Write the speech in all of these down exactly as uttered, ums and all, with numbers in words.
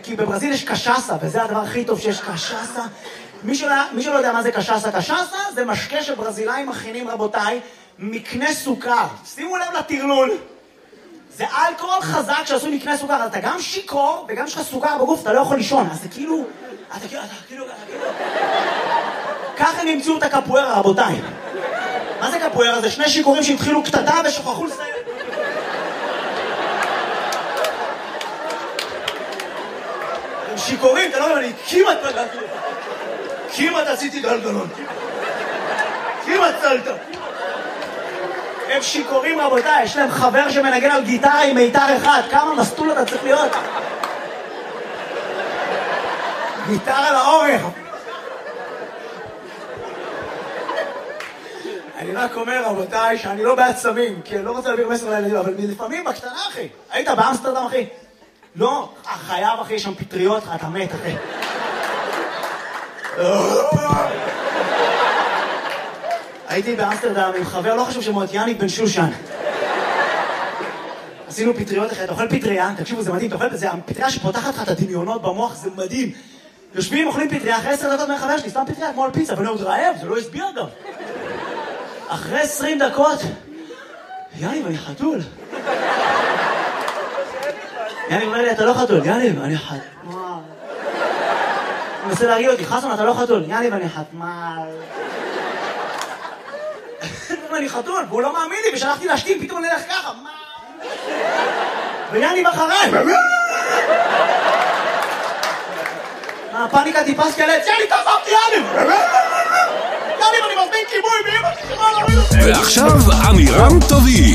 כי בברזיל יש קשאסה, וזה הדבר הכי טוב שיש קשאסה. מי שלא, מי שלא יודע מה זה קשאסה, קשאסה זה משקה שברזילאים מכינים, רבותיי, מקנה סוכר. שימו לב לטרלול. זה אלכוהול חזק שעשוי מקנה סוכר, אז אתה גם שיקור, וגם יש לך סוכר בגוף, אתה לא יכול לישון, אז זה כאילו... אתה כאילו... אתה כאילו... אתה כאילו... ככה הם ימצאו את הקפוארה, רבותיי. מה זה קפוארה? זה שני שיקורים שהתחילו קטטה ושוכחו לסיים. הם שיקורים, אתה לא יודע, אני כמעט... כמעט עשיתי גלגלון. כמעט צלת. הם שיקורים, רבותיי, יש להם חבר שמנגן על גיטרה עם מיתר אחד. כמה מסטול אתה צריך להיות? גיטרה לאורך. אני רק אומר, רבותיי, שאני לא בעד סמים, כי אני לא רוצה להעביר מסר לילדים, אבל לפעמים בקטנה, אחי. היית באמסטרדם, אחי? לא, חייב, אחי, יש שם פטריות, אתה מת, אחי. הייתי באמסטרדם עם חבר, לא חשוב שמות, יאניק בן שושן. עשינו פטריות אחרי, אתה אוכל פטריה, תקשיבו, זה מדהים, אתה אוכל, זה הפטריה שפותחת לך את הדמיונות במוח, זה מדהים. יושבים, אוכלים פטריה, אחרי עשר דקות מהחבר שלי, סתם פטריה כמו על פיצה, ואני עוד רעב, זה לא הסביר גם. אחרי עשרים דקות, יאניב, אני חתול. יאניב אומר לי, אתה לא חתול, יאניב, אני חתול. הוא מנסה להרגיע אותי, חסון, אתה לא חתול, יאניב, אני חתמל. אני חתול, והוא לא מאמין לי, ושלחתי להשתים, פתאום אני אלך ככה, מה? ויאניב אחריי. הפאניקה טיפס קלץ, יאניב, תעזבתי, יאניב! יאניב, אני מזמין כיבוי, באמא שלי שמה להוריד אותי! ועכשיו אמירם טובים.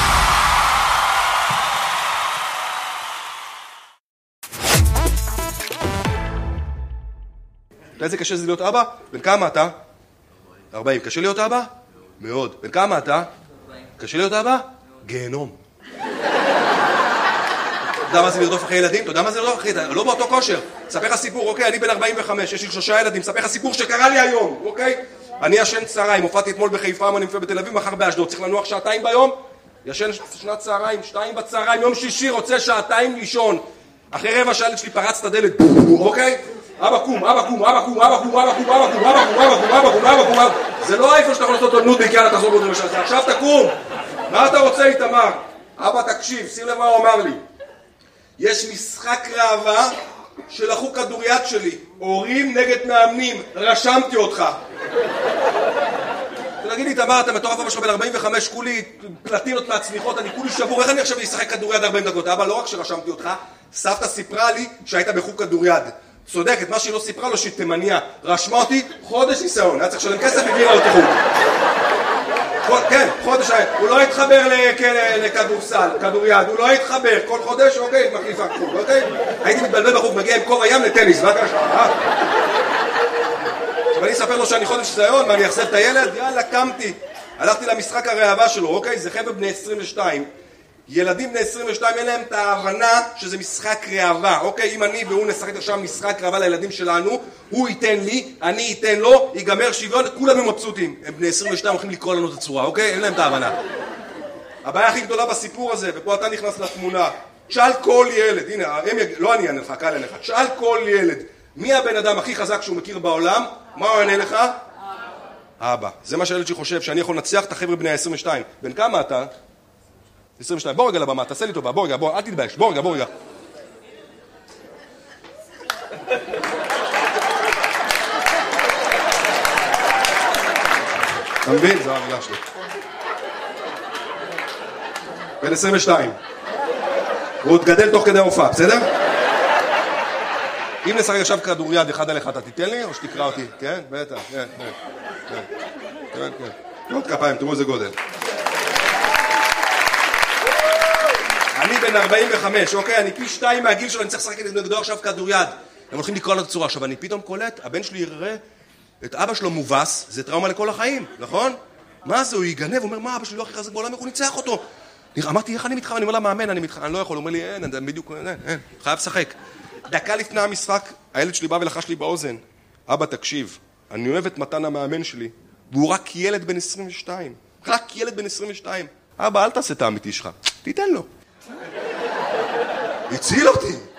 אתה איזה קשה זה להיות אבא? בן כמה אתה? ארבעים. קשה להיות אבא? מאוד. בן כמה אתה? קשה להיות אבא? גיהנום. אתה יודע מה זה לרדוף אחרי ילדים? אתה יודע מה זה לרדוף אחרי ילדים? לא באותו כושר. ספר לך סיפור, אוקיי? אני בן ארבעים וחמש, יש לי שלושה ילדים. ספר לך סיפור שקרה לי היום, אוקיי? אני ישן צהריים, הופעתי אתמול בחיפה, אני מופיע בתל אביב, מחר באשדוד. צריך לנוח שעתיים ביום? ישן שנת צהריים, שתיים בצהריים, יום שישי, רוצה שעתיים לישון. אחרי רבע שעה שלי פרץ את הדלת, אוקיי? אבא קום, אבא קום, אבא קום, אבא קום, אבא קום, אבא קום, אבא קום, אבא קום, אבא קום, אבא קום, אבא קום. זה לא איפה שאתה יכול לעשות אותו נודניק, יאללה, תעזור בו דרשת. עכשיו תקום. מה אתה רוצה, איתמר? אבא, תקשיב, שים לב מה הוא אמר לי. יש משחק ראווה שלחו כדוריד שלי. הורים נגד מאמנים. רשמתי אותך. תגיד לי, איתמר, אתה מטורף, אבא שלך בן ארבעים וחמש, כולי פלטינות מהצניחות, אני כולי שבור. איך אני עכשיו אשחק כדוריד ארבעים דקות? אבא, לא רק שרשמתי אותך, סבתא סיפרה לי שהיית בחוג כדוריד. צודקת, מה שהיא לא סיפרה לו שהיא תימניה. רשמה אותי חודש ניסיון, היה צריך לשלם כסף והגיעה אותי חוג. כן, חודש, הוא לא התחבר לכדורסל, כדוריד, הוא לא התחבר, כל חודש, אוקיי, מחליפה חוג, אוקיי? הייתי מתבלבל בחוג, מגיע עם כובע ים לטניס, מה קרה? עכשיו אני אספר לו שאני חודש ניסיון, מה אני אחסב את הילד? יאללה, קמתי. הלכתי למשחק הראווה שלו, אוקיי? זה חבר'ה בני עשרים ושתיים. ילדים בני עשרים ושתיים אין להם את ההבנה שזה משחק ראווה, אוקיי? אם אני והוא נשחק עכשיו משחק ראווה לילדים שלנו, הוא ייתן לי, אני אתן לו, ייגמר שוויון, כולם הם מבסוטים. הם בני עשרים ושתיים הולכים לקרוא לנו את הצורה, אוקיי? אין להם את ההבנה. הבעיה הכי גדולה בסיפור הזה, ופה אתה נכנס לתמונה, תשאל כל ילד, הנה, הם יג... לא אני אענה לך, קל אליך, תשאל כל ילד, מי הבן אדם הכי חזק שהוא מכיר בעולם? מה הוא יענה לך? אבא. זה מה שהילד שחושב, שאני יכול לנצח את החבר'ה בני ה-עשרים ושתיים. בן כמה אתה? עשרים ושתיים. בוא רגע לבמה, תעשה לי טובה, בוא רגע, בוא, אל תתבייש, בוא רגע, בוא רגע. אתה מבין? זו המילה שלי. בן עשרים ושתיים. הוא עוד גדל תוך כדי ההופעה, בסדר? אם נשחק עכשיו כדוריד אחד על אחד, אתה תיתן לי או שתקרא אותי? כן? בטח, כן, כן, כן, כן, כן. עוד כפיים, תראו איזה גודל. אני בן ארבעים וחמש, אוקיי? אני פי שתיים מהגיל שלו, אני צריך לשחק נגדו עכשיו כדוריד. הם הולכים לקרוא לו את הצורה. עכשיו, אני פתאום קולט, הבן שלי יראה את אבא שלו מובס, זה טראומה לכל החיים, נכון? מה זה? הוא יגנב, הוא אומר, מה, אבא שלי לא הכי חזק בעולם, איך הוא ניצח אותו? אמרתי, איך אני מתחם? אני אומר לה, מאמן, אני מתחם, אני לא יכול. הוא אומר לי, אין, אני בדיוק, אין, אין, חייב לשחק. דקה לפני המשחק, הילד שלי בא ולחש לי באוזן, אבא, תקשיב, אני אוהב את מתן המאמן שלי, והוא רק ילד בן עשרים ושתיים. רק ילד בן עשרים ושתיים. אבא, אל תעשה את האמיתי שלך. תיתן לו. הציל אותי.